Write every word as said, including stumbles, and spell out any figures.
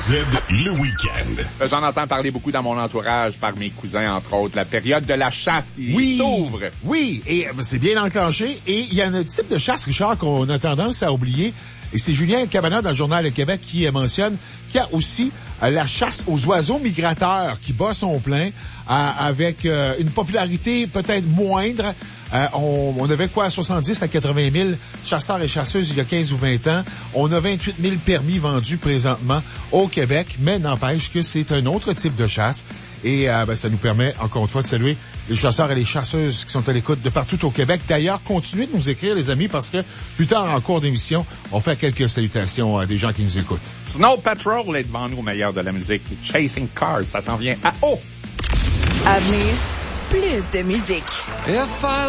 Z, le week-end. J'en entends parler beaucoup dans mon entourage par mes cousins, entre autres. La période de la chasse qui oui, s'ouvre. Oui, et c'est bien enclenché. Et il y a un type de chasse, Richard, qu'on a tendance à oublier. Et c'est Julien Cabana dans le Journal de Québec qui mentionne qu'il y a aussi euh, la chasse aux oiseaux migrateurs qui bat son plein euh, avec euh, une popularité peut-être moindre. Euh, on, on avait quoi, soixante-dix à quatre-vingt mille chasseurs et chasseuses il y a quinze ou vingt ans. On a vingt-huit mille permis vendus présentement au Québec, mais n'empêche que c'est un autre type de chasse. Et euh, ben, ça nous permet, encore une fois, de saluer les chasseurs et les chasseuses qui sont à l'écoute de partout au Québec. D'ailleurs, continuez de nous écrire, les amis, parce que plus tard en cours d'émission, on fait quelques salutations à des gens qui nous écoutent. Snow Patrol est devant nous au meilleur de la musique. Chasing Cars, ça s'en vient à haut. À venir, plus de musique. If I